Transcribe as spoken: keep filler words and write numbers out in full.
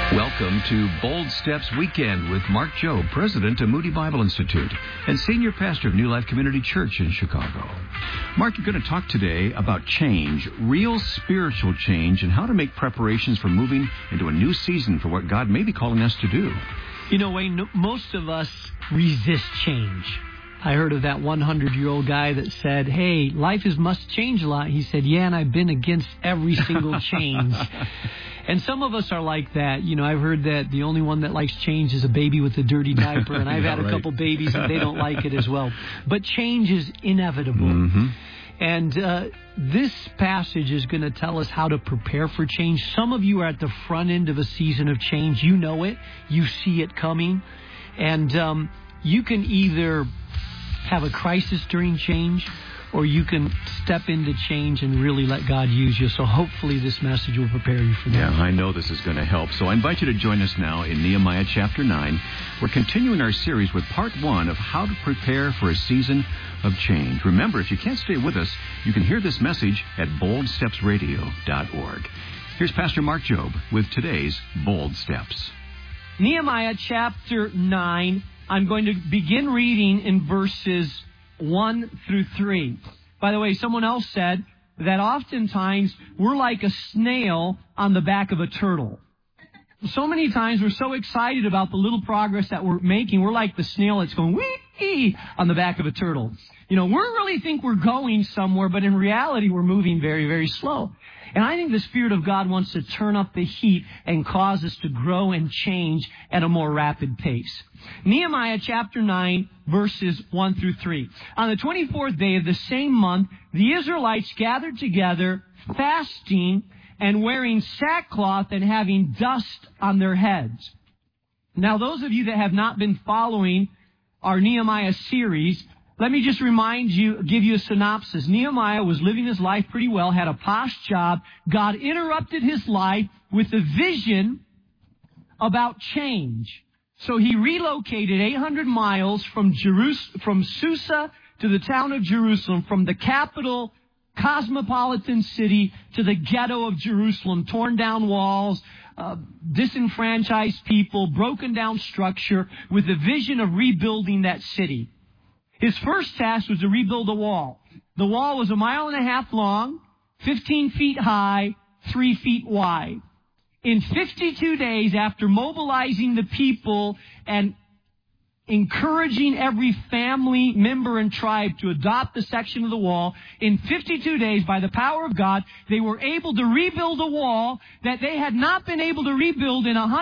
Welcome to Bold Steps Weekend with Mark Jobe, President of Moody Bible Institute and Senior Pastor of New Life Community Church in Chicago. Mark, you're going to talk today about change, real spiritual change, and how to make preparations for moving into a new season for what God may be calling us to do. You know, Wayne, no, most of us resist change. I heard of that hundred-year-old guy that said, hey, life is must change a lot. He said, yeah, and I've been against every single change. And some of us are like that. You know, I've heard that the only one that likes change is a baby with a dirty diaper, and I've yeah, had a right. couple babies, and they don't like it as well. But change is inevitable. Mm-hmm. And uh, this passage is going to tell us how to prepare for change. Some of you are at the front end of a season of change. You know it. You see it coming. And um, you can either have a crisis during change, or you can step into change and really let God use you. So hopefully this message will prepare you for that. Yeah, I know this is going to help. So I invite you to join us now in Nehemiah chapter nine. We're continuing our series with part one of how to prepare for a season of change. Remember, if you can't stay with us, you can hear this message at bold steps radio dot org. Here's Pastor Mark Jobe with today's Bold Steps. Nehemiah chapter nine, I'm going to begin reading in verses one through three. By the way, someone else said that oftentimes we're like a snail on the back of a turtle. So many times we're so excited about the little progress that we're making, we're like the snail that's going wee on the back of a turtle. You know, we really think we're going somewhere, but in reality we're moving very, very slow. And I think the Spirit of God wants to turn up the heat and cause us to grow and change at a more rapid pace. Nehemiah chapter nine, verses one through three. On the twenty-fourth day of the same month, the Israelites gathered together, fasting and wearing sackcloth and having dust on their heads. Now, those of you that have not been following our Nehemiah series, let me just remind you, give you a synopsis. Nehemiah was living his life pretty well, had a posh job. God interrupted his life with a vision about change. So he relocated eight hundred miles from Jerus- from Susa to the town of Jerusalem, from the capital, cosmopolitan city, to the ghetto of Jerusalem, torn down walls, uh, disenfranchised people, broken down structure, with a vision of rebuilding that city. His first task was to rebuild a wall. The wall was a mile and a half long, fifteen feet high, three feet wide. In fifty-two days, after mobilizing the people and encouraging every family member and tribe to adopt the section of the wall, in fifty-two days, by the power of God, they were able to rebuild a wall that they had not been able to rebuild in a hundred